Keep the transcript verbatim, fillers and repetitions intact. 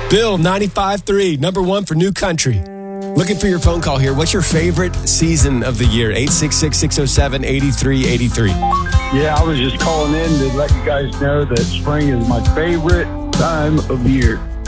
Bill, ninety-five three, number one for New Country. Looking for your phone call here. What's your favorite season of the year? eight six six, six oh seven, eight three eight three. Yeah, I was just calling in to let you guys know that spring is my favorite time of year.